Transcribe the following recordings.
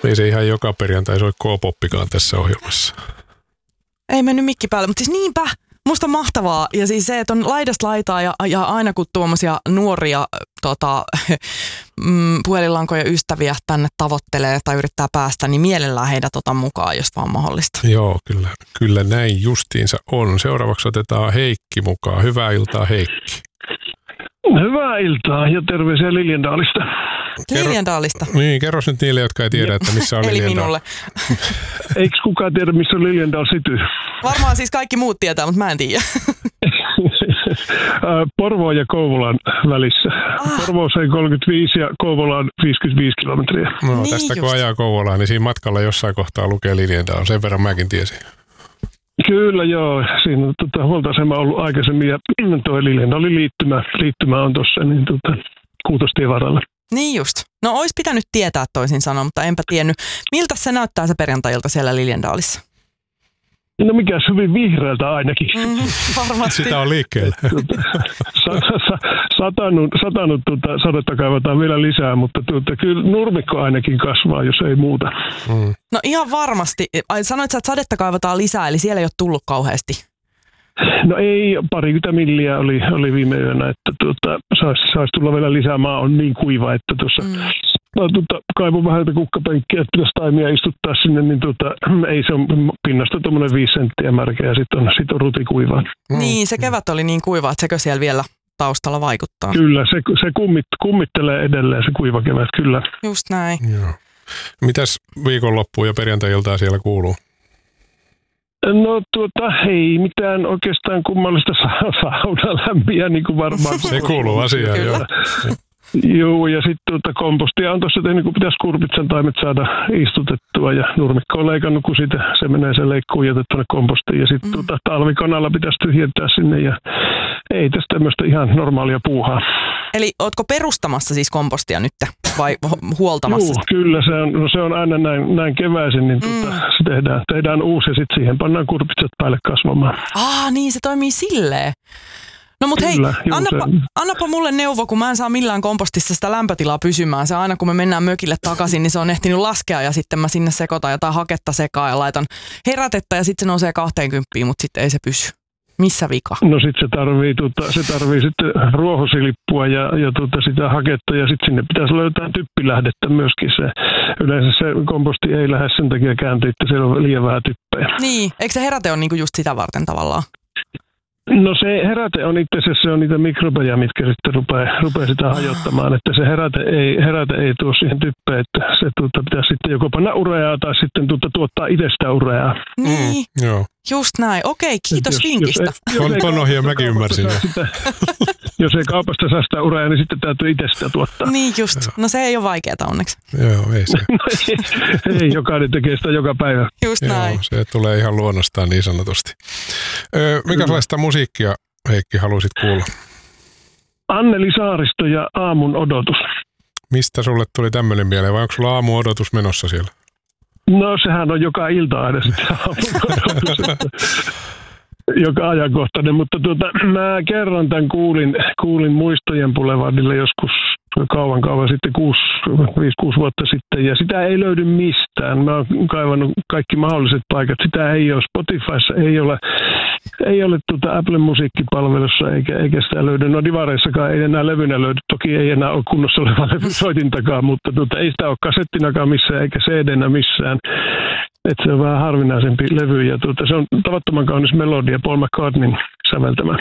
Ei se ihan joka perjantai soi K-poppikaan tässä ohjelmassa. Ei mennyt mikki päälle, mutta siis niinpä. Musta on mahtavaa. Ja siis se, että on laidasta laitaa ja aina kun tuommoisia nuoria puhelinlankoja ystäviä tänne tavoittelee tai yrittää päästä, niin mielellään heidät otan mukaan, jos vaan mahdollista. Joo, kyllä näin justiinsa on. Seuraavaksi otetaan Heikki mukaan. Hyvää iltaa, Heikki. Hyvää iltaa ja terveisiä Liljendaalista. Liljendaalista? Niin, kerros nyt niille, jotka ei tiedä, että missä on Liljendaal. Eli minulle. Eikö kukaan tiedä, missä on Liljendaal City? Varmaan siis kaikki muut tietää, mutta mä en tiedä. Porvoon ja Kouvolan välissä. Porvoossa on 35 ja Kouvola on 55 kilometriä. No niin tästä kun ajaa Kouvolaan, niin siinä matkalla jossain kohtaa lukee Liljendaal. Sen verran mäkin tiesin. Kyllä joo, siinä on huoltoasema ollut aikaisemmin ja tuo Liljendaalin liittymä on tuossa niin Kuutostien varalla. Niin just. No ois pitänyt tietää toisin sanoa, mutta enpä tiennyt. Miltä se näyttää se perjantailta siellä Liljendaalissa? No mikäs hyvin vihreältä ainakin. Varmasti. Sitä on liikkeellä. Satanut sadetta kaivataan vielä lisää, mutta kyllä nurmikko ainakin kasvaa, jos ei muuta. No ihan varmasti. Sanoit, että sadetta kaivataan lisää, eli siellä ei ole tullut kauheasti. No ei, 20 milliä oli viime yönä, että saisi tulla vielä lisää. Maa on niin kuiva, että tuossa kaivun vähän kukkapenkkiä, että pitäisi taimia istuttaa sinne, niin ei se on pinnasta tuommoinen 5 senttiä märkä ja sitten on rutikuivaa. Niin, se kevät oli niin kuiva, että sekö siellä vielä taustalla vaikuttaa? Kyllä, se kummittelee edelleen se kuiva kevät, kyllä. Just näin. Joo. Mitäs viikonloppuun ja perjantai-iltaa siellä kuuluu? No ei mitään oikeastaan kummallista saunalämpiä, niin kuin varmaan. Se kuuluu asiaan, joo. Joo, ja sitten kompostia on tuossa tehnyt, kun pitäisi kurpitsan taimet saada istutettua, ja nurmikko on leikannut, kun se menee se leikkuun jätetty tuonne kompostiin, ja sitten talvikonalla pitäisi tyhjentää sinne, ja ei tästä tämmöistä ihan normaalia puuhaa. Eli ootko perustamassa siis kompostia nyt, vai huoltamassa? Joo, kyllä, se on aina näin keväisin, niin se tehdään uusi, ja sitten siihen pannaan kurpitsat päälle kasvamaan. Niin se toimii silleen. No mut hei, annapa mulle neuvo, kun mä en saa millään kompostissa sitä lämpötilaa pysymään. Se aina kun me mennään mökille takaisin, niin se on ehtinyt laskea ja sitten mä sinne sekoitan jotain haketta sekaan ja laitan herätettä ja sitten se nousee 20, mutta sitten ei se pysy. Missä vika? No sitten se tarvii sitten ruohosilippua ja sitä haketta ja sitten sinne pitäisi löytää typpilähdettä myöskin. Yleensä se komposti ei lähde sen takia kääntyä, että siellä on liian vähän typpejä. Niin, eikö se heräte ole niinku just sitä varten tavallaan? No se heräte on itse asiassa, se on niitä mikrobeja, mitkä sitten rupeaa sitä hajottamaan, että se heräte ei tuo siihen typpeen, että se pitäisi sitten joko panna ureaa tai sitten tuottaa itsestä ureaa. Niin, joo. Just näin. Okei, kiitos vinkistä. Ton ohjea mäkin ymmärsin. Jos ei kaupasta saa sitä ureaa, niin sitten täytyy itse sitä tuottaa. Niin just. No se ei ole vaikeaa onneksi. Joo, ei se. Ei, jokainen tekee sitä joka päivä. Just näin. Joo, se tulee ihan luonnostaan niin sanotusti. Minkälaista musiikkia, Heikki, haluaisit kuulla? Anneli Saaristo ja Aamun odotus. Mistä sulle tuli tämmöinen mieleen, vai onko sulla aamun odotus menossa siellä? No sehän on joka ilta aina sitten aamun odotus. Joka ajankohtainen, mutta mä kerran tämän kuulin Muistojen Boulevardille joskus kauan sitten, 5-6 vuotta sitten, ja sitä ei löydy mistään. Mä oon kaivannut kaikki mahdolliset paikat. Sitä ei ole Spotifyssa, ei ole Apple musiikkipalvelussa, eikä sitä löydy. No divareissakaan ei enää levynä löydy. Toki ei enää ole kunnossa oleva levysoitintakaan, mutta ei sitä ole kasettinakaan missään, eikä CD-nä missään. Että se on vähän harvinaisempi levy, ja se on tavattoman kaunis melodia, Paul McCartneyn säveltämä.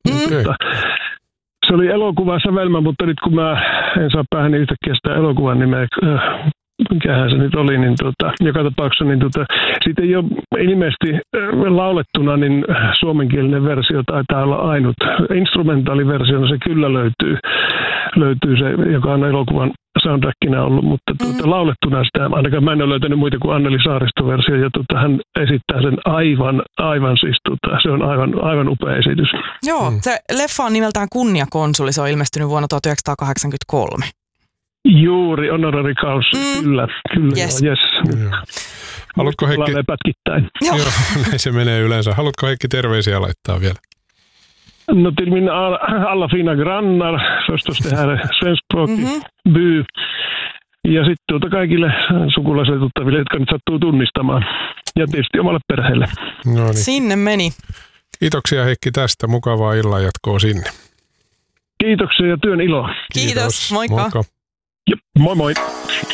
Se oli elokuvasävelmä, mutta nyt kun mä en saa päähän yhtäkkiä sitä elokuvan nimeä, mikähän se nyt oli, niin joka tapauksessa niin siitä ei ole ilmeisesti laulettuna, niin suomenkielinen versio taitaa olla ainut. Instrumentaaliversiona se kyllä löytyy se, joka on elokuvan soundtrackina ollut, mutta laulettuna sitä, ainakaan mä en ole löytänyt muita kuin Anneli Saaristo-versio, ja hän esittää sen aivan siis, se on aivan upea esitys. Joo, se leffa on nimeltään Kunniakonsuli, se on ilmestynyt vuonna 1983. Juuri, honorary causa, kyllä, yes. Yes. Haluatko Heikki? Joo, näin se menee yleensä. Haluatko Heikki terveisiä laittaa vielä? No till mina alla fina grannar, förstås det här svenskspråkig by. Ja sitten kaikille sukulaisille tuttaville, jotka nyt sattuu tunnistamaan. Ja tietysti omalle perheelle. No niin. Sinne meni. Kiitoksia Heikki tästä. Mukavaa illanjatkoa sinne. Kiitoksia ja työn iloa. Kiitos. Moikka. Moikka. Jep, moi moi.